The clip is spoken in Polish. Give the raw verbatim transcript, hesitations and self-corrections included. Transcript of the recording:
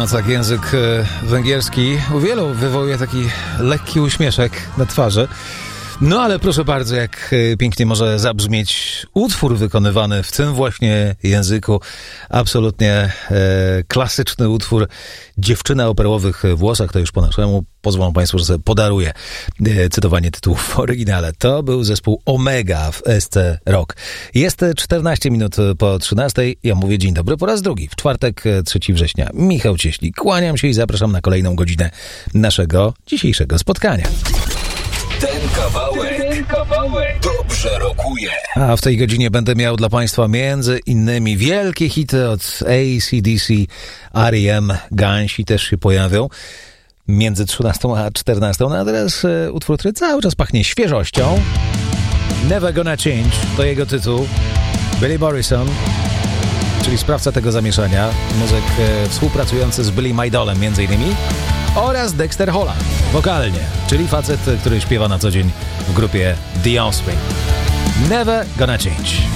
mówiąc tak, język węgierski u wielu wywołuje taki lekki uśmieszek na twarzy. No ale proszę bardzo, jak pięknie może zabrzmieć utwór wykonywany w tym właśnie języku. Absolutnie e, klasyczny utwór. Dziewczyna o perłowych włosach, to już po naszemu. Pozwolą Państwo, że sobie podaruję e, cytowanie tytułów w oryginale. To był zespół Omega w S C Rock. Jest czternaście minut po trzynastej. Ja mówię dzień dobry po raz drugi. W czwartek, trzeciego września. Michał Cieśli. Kłaniam się i zapraszam na kolejną godzinę naszego dzisiejszego spotkania. Ten kawałek, ten kawałek dobrze rokuje. A w tej godzinie będę miał dla Państwa między innymi wielkie hity od A C D C, R E M, Gansi też się pojawią między trzynastą a czternastą. No a teraz e, utwór, który cały czas pachnie świeżością. Never Gonna Change to jego tytuł. Billy Morrison, czyli sprawca tego zamieszania, muzyk e, współpracujący z Billy Idolem między innymi, oraz Dexter Holland, wokalnie, czyli facet, który śpiewa na co dzień w grupie The Offspring. Never Gonna Change.